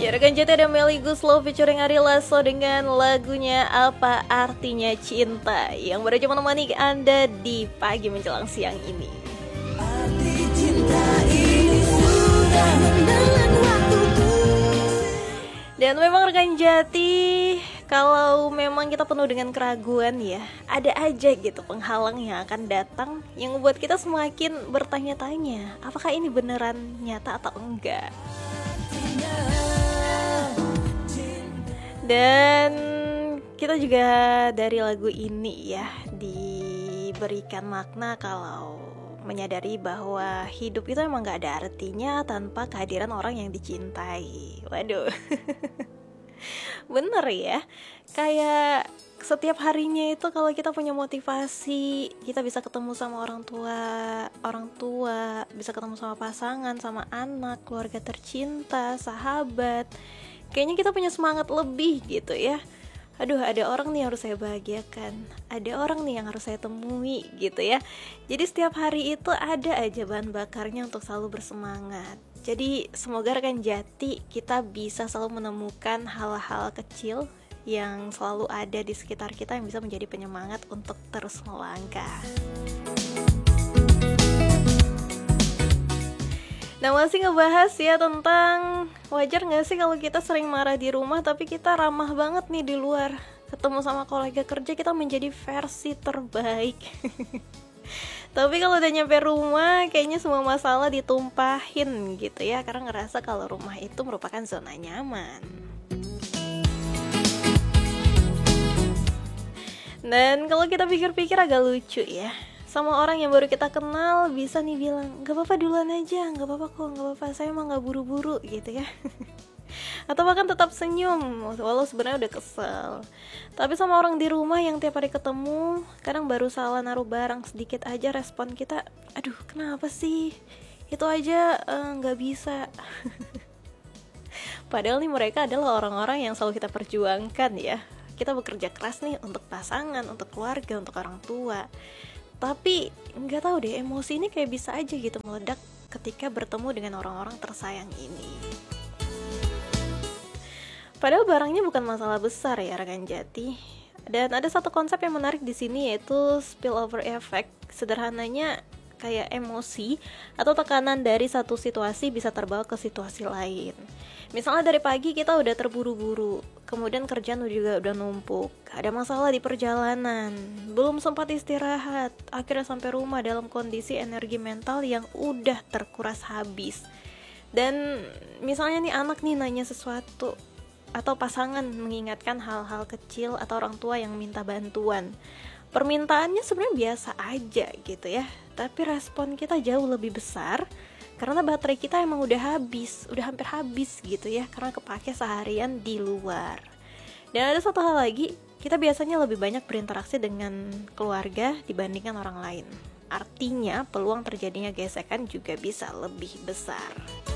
Ya rekan JT ada Melly Guslow featuring Ari Lasso dengan lagunya Apa Artinya Cinta yang baru aja menemani Anda di pagi menjelang siang ini. Arti cinta ini sudah menelan waktuku. Dan memang rekan Jati, kalau memang kita penuh dengan keraguan ya, ada aja gitu penghalang yang akan datang yang membuat kita semakin bertanya-tanya, apakah ini beneran nyata atau enggak. Dan kita juga dari lagu ini ya diberikan makna kalau menyadari bahwa hidup itu emang gak ada artinya tanpa kehadiran orang yang dicintai. Waduh. Bener ya. Kayak setiap harinya itu kalau kita punya motivasi, kita bisa ketemu sama orang tua, bisa ketemu sama pasangan, sama anak, keluarga tercinta, sahabat. Kayaknya kita punya semangat lebih gitu ya. Aduh, ada orang nih yang harus saya bahagiakan, ada orang nih yang harus saya temui gitu ya. Jadi setiap hari itu ada aja bahan bakarnya untuk selalu bersemangat. Jadi semoga rekan Jati kita bisa selalu menemukan hal-hal kecil yang selalu ada di sekitar kita yang bisa menjadi penyemangat untuk terus melangkah. Nah, masih ngebahas ya tentang wajar gak sih kalau kita sering marah di rumah tapi kita ramah banget nih di luar. Ketemu sama kolega kerja kita menjadi versi terbaik. Tapi kalau udah nyampe rumah kayaknya semua masalah ditumpahin gitu ya, karena ngerasa kalau rumah itu merupakan zona nyaman. Dan kalau kita pikir-pikir agak lucu ya, sama orang yang baru kita kenal bisa nih bilang, gak apa-apa duluan aja, gak apa-apa kok, gak apa-apa, saya emang gak buru-buru gitu ya. Atau bahkan tetap senyum walau sebenarnya udah kesel. Tapi sama orang di rumah yang tiap hari ketemu, kadang baru salah naruh barang sedikit aja respon kita, aduh kenapa sih, itu aja gak bisa. Padahal nih mereka adalah orang-orang yang selalu kita perjuangkan ya. Kita bekerja keras nih untuk pasangan, untuk keluarga, untuk orang tua. Tapi nggak tahu deh, emosi ini kayak bisa aja gitu meledak ketika bertemu dengan orang-orang tersayang ini. Padahal barangnya bukan masalah besar ya rekan Jati. Dan ada satu konsep yang menarik di sini yaitu spillover effect. Sederhananya kayak emosi atau tekanan dari satu situasi bisa terbawa ke situasi lain. Misalnya dari pagi kita udah terburu-buru, kemudian kerjaan juga udah numpuk, ada masalah di perjalanan, belum sempat istirahat, akhirnya sampai rumah dalam kondisi energi mental yang udah terkuras habis. Dan misalnya nih anak nih nanya sesuatu, atau pasangan mengingatkan hal-hal kecil, atau orang tua yang minta bantuan. Permintaannya sebenarnya biasa aja gitu ya, tapi respon kita jauh lebih besar karena baterai kita emang udah hampir habis gitu ya, karena kepake seharian di luar. Dan ada satu hal lagi, kita biasanya lebih banyak berinteraksi dengan keluarga dibandingkan orang lain. Artinya peluang terjadinya gesekan juga bisa lebih besar.